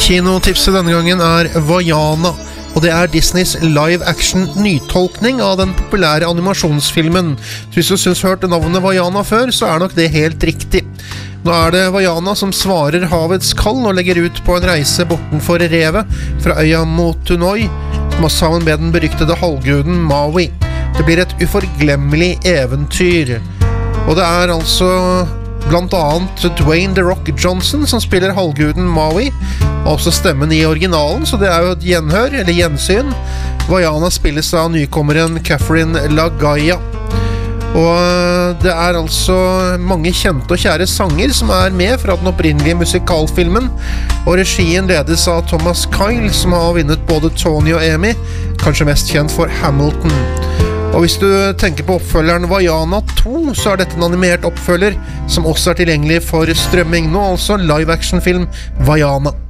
Kinotipset denne gangen Vaiana, og det Disneys live-action nytolkning av den populære animasjonsfilmen. Så hvis du synes hørt navnet Vaiana før, så nok det helt riktig. Nå det Vaiana som svarer havets kall og legger ut på en reise bortenfor revet fra øya Motunoi, som sammen med den beryktede halvguden Maui. Det blir et uforglemmelig eventyr. Og det altså blant annet Dwayne The Rock Johnson som spiller halvguden Maui, og også stemmen i originalen, så det jo et gjenhør, eller gjensyn. Vaiana spilles av nykommeren Catherine Lagaya. Og det altså mange kjente og kjære sanger som med fra den opprinnelige musikalfilmen, og regien ledes av Thomas Kyle, som har vunnet både Tony og Emmy, kanskje mest kjent for Hamilton. Og hvis du tenker på oppfølgeren Vaiana 2, så dette en animert oppfølger som også tilgjengelig for strømming nå, altså live-action-film Vaiana.